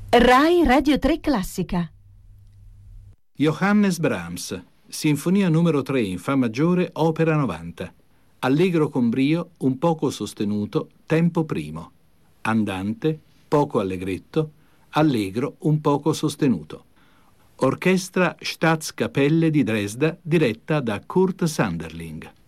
Rai Radio 3 Classica. Johannes Brahms, Sinfonia numero 3 in Fa maggiore, opera 90. Allegro con brio, un poco sostenuto, tempo primo. Andante, poco allegretto, allegro, un poco sostenuto. Orchestra Staatskapelle di Dresda, diretta da Kurt Sanderling.